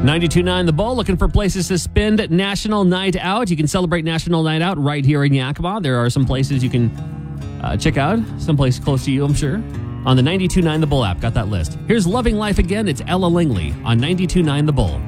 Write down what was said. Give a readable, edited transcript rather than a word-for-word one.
92.9 The Bull, looking for places to spend National Night Out. You can celebrate National Night Out right here in Yakima. There are some places you can check out, someplace close to you, I'm sure, on the 92.9 The Bull app. Got that list. Here's Loving Life Again. It's Ella Langley on 92.9 The Bull.